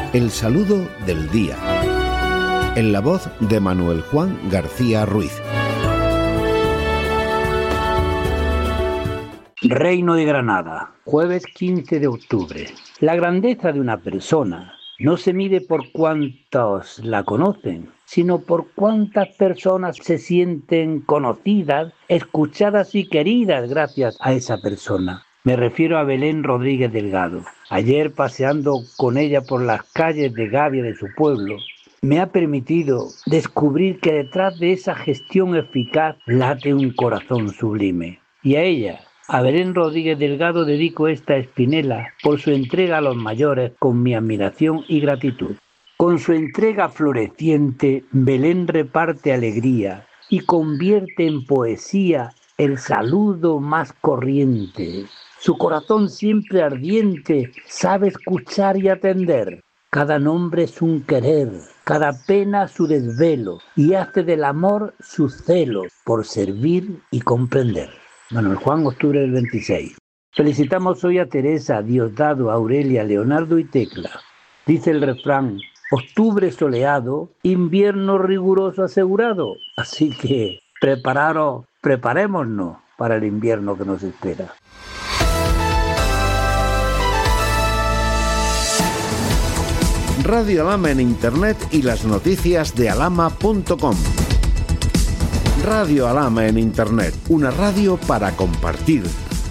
El saludo del día. En la voz de Manuel Juan García Ruiz. Reino de Granada, jueves 15 de octubre. La grandeza de una persona no se mide por cuántos la conocen, sino por cuántas personas se sienten conocidas, escuchadas y queridas gracias a esa persona. Me refiero a Belén Rodríguez Delgado. Ayer, paseando con ella por las calles de Gavia de su pueblo, me ha permitido descubrir que detrás de esa gestión eficaz late un corazón sublime. Y a ella, a Belén Rodríguez Delgado, dedico esta espinela por su entrega a los mayores con mi admiración y gratitud. Con su entrega floreciente, Belén reparte alegría y convierte en poesía el saludo más corriente. Su corazón siempre ardiente sabe escuchar y atender. Cada nombre es un querer, cada pena su desvelo, y hace del amor su celo por servir y comprender. Manuel Juan, octubre del 26. Felicitamos hoy a Teresa, Diosdado, Aurelia, Leonardo y Tecla. Dice el refrán: octubre soleado, invierno riguroso asegurado. Así que preparémonos para el invierno que nos espera. Radio Alhama en Internet y las noticias de alhama.com. Radio Alhama en Internet, una radio para compartir.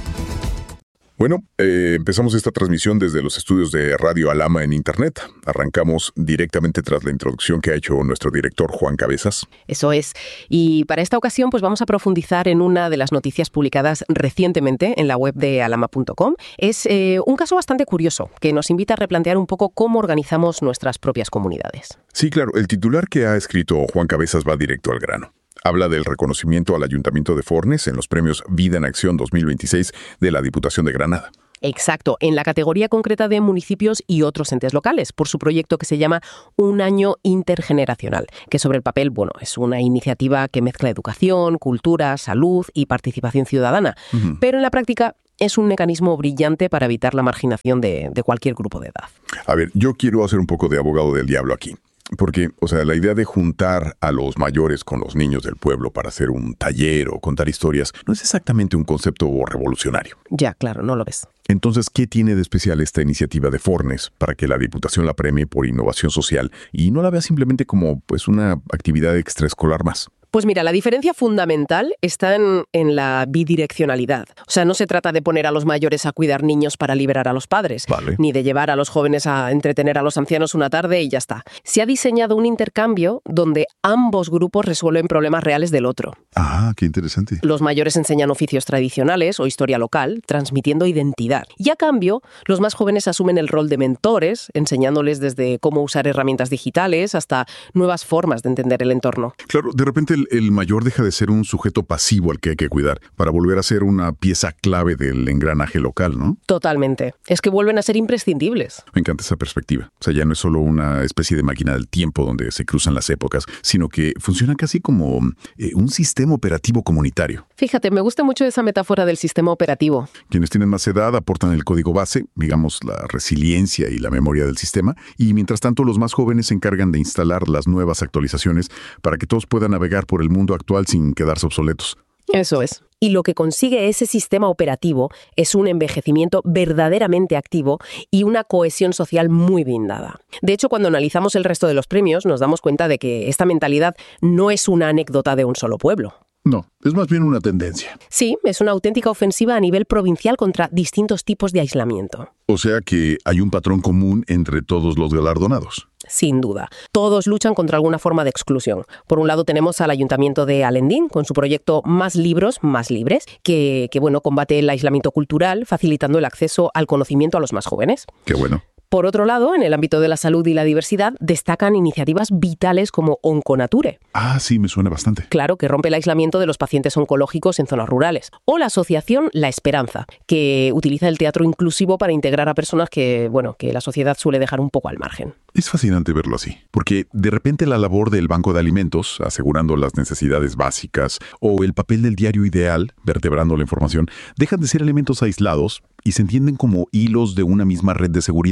Bueno, empezamos esta transmisión desde los estudios de Radio Alhama en Internet. Arrancamos directamente tras la introducción que ha hecho nuestro director Juan Cabezas. Eso es. Y para esta ocasión pues vamos a profundizar en una de las noticias publicadas recientemente en la web de alhama.com. Es un caso bastante curioso que nos invita a replantear un poco cómo organizamos nuestras propias comunidades. Sí, claro. El titular que ha escrito Juan Cabezas va directo al grano. Habla del reconocimiento al Ayuntamiento de Fornes en los premios Vida en Acción 2026 de la Diputación de Granada. Exacto, en la categoría concreta de municipios y otros entes locales, por su proyecto que se llama Un Año Intergeneracional, que sobre el papel, es una iniciativa que mezcla educación, cultura, salud y participación ciudadana, pero en la práctica es un mecanismo brillante para evitar la marginación de cualquier grupo de edad. A ver, yo quiero hacer un poco de abogado del diablo aquí. Porque, la idea de juntar a los mayores con los niños del pueblo para hacer un taller o contar historias no es exactamente un concepto revolucionario. Ya, claro, no lo ves. Entonces, ¿qué tiene de especial esta iniciativa de Fornes para que la Diputación la premie por innovación social y no la vea simplemente como una actividad extraescolar más? Pues mira, la diferencia fundamental está en la bidireccionalidad. O sea, no se trata de poner a los mayores a cuidar niños para liberar a los padres, ni de llevar a los jóvenes a entretener a los ancianos una tarde y ya está. Se ha diseñado un intercambio donde ambos grupos resuelven problemas reales del otro. Ah, qué interesante. Los mayores enseñan oficios tradicionales o historia local, transmitiendo identidad. Y a cambio, los más jóvenes asumen el rol de mentores, enseñándoles desde cómo usar herramientas digitales hasta nuevas formas de entender el entorno. Claro, de repente el mayor deja de ser un sujeto pasivo al que hay que cuidar para volver a ser una pieza clave del engranaje local, ¿no? Totalmente. Es que vuelven a ser imprescindibles. Me encanta esa perspectiva. Ya no es solo una especie de máquina del tiempo donde se cruzan las épocas, sino que funciona casi como un sistema operativo comunitario. Fíjate, me gusta mucho esa metáfora del sistema operativo. Quienes tienen más edad aportan el código base, digamos la resiliencia y la memoria del sistema, y mientras tanto los más jóvenes se encargan de instalar las nuevas actualizaciones para que todos puedan navegar por el mundo actual sin quedarse obsoletos. Eso es. Y lo que consigue ese sistema operativo es un envejecimiento verdaderamente activo y una cohesión social muy blindada. De hecho, cuando analizamos el resto de los premios, nos damos cuenta de que esta mentalidad no es una anécdota de un solo pueblo. No, es más bien una tendencia. Sí, es una auténtica ofensiva a nivel provincial contra distintos tipos de aislamiento. O sea que hay un patrón común entre todos los galardonados. Sin duda. Todos luchan contra alguna forma de exclusión. Por un lado tenemos al Ayuntamiento de Alendín, con su proyecto Más Libros, Más Libres, que combate el aislamiento cultural, facilitando el acceso al conocimiento a los más jóvenes. Qué bueno. Por otro lado, en el ámbito de la salud y la diversidad, destacan iniciativas vitales como Onconature. Ah, sí, me suena bastante. Claro, que rompe el aislamiento de los pacientes oncológicos en zonas rurales. O la asociación La Esperanza, que utiliza el teatro inclusivo para integrar a personas que la sociedad suele dejar un poco al margen. Es fascinante verlo así, porque de repente la labor del Banco de Alimentos, asegurando las necesidades básicas, o el papel del diario Ideal, vertebrando la información, dejan de ser elementos aislados y se entienden como hilos de una misma red de seguridad.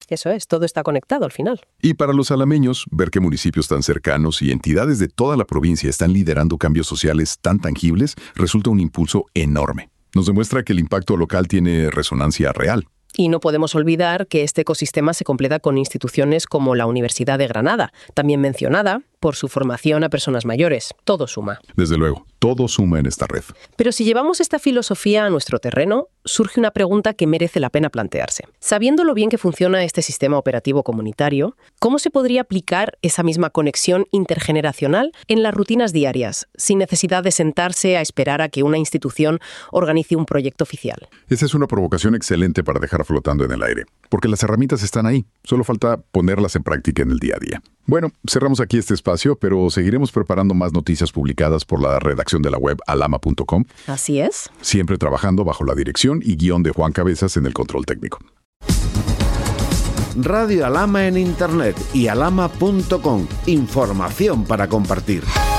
Eso es, todo está conectado al final. Y para los alameños, ver que municipios tan cercanos y entidades de toda la provincia están liderando cambios sociales tan tangibles resulta un impulso enorme. Nos demuestra que el impacto local tiene resonancia real. Y no podemos olvidar que este ecosistema se completa con instituciones como la Universidad de Granada, también mencionada por su formación a personas mayores. Todo suma. Desde luego, todo suma en esta red. Pero si llevamos esta filosofía a nuestro terreno, surge una pregunta que merece la pena plantearse. Sabiendo lo bien que funciona este sistema operativo comunitario, ¿cómo se podría aplicar esa misma conexión intergeneracional en las rutinas diarias, sin necesidad de sentarse a esperar a que una institución organice un proyecto oficial? Esa es una provocación excelente para dejar flotando en el aire, porque las herramientas están ahí, solo falta ponerlas en práctica en el día a día. Bueno, cerramos aquí este espacio, pero seguiremos preparando más noticias publicadas por la redacción de la web alama.com. Así es. Siempre trabajando bajo la dirección y guión de Juan Cabezas en el control técnico. Radio Alama en Internet y alama.com. Información para compartir.